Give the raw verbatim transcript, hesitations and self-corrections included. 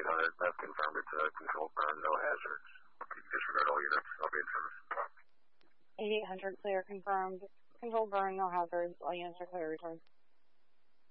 eight hundred, I've confirmed it's a controlled burn, no hazards. Disregard all units, I'll be in service. eighty-eight hundred, clear, confirmed. Controlled burn, no hazards. All units are clear, return.